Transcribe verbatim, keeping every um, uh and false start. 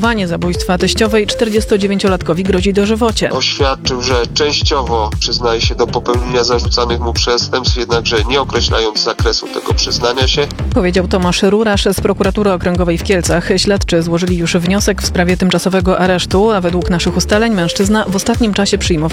sprowokowanie zabójstwa teściowej czterdziestodziewięciolatkowi grozi dożywocie. Oświadczył, że częściowo przyznaje się do popełnienia zarzucanych mu przestępstw, jednakże nie określając zakresu tego przyznania się. Powiedział Tomasz Rurasz z Prokuratury Okręgowej w Kielcach. Śledczy złożyli już wniosek w sprawie tymczasowego aresztu, a według naszych ustaleń mężczyzna w ostatnim czasie przyjmował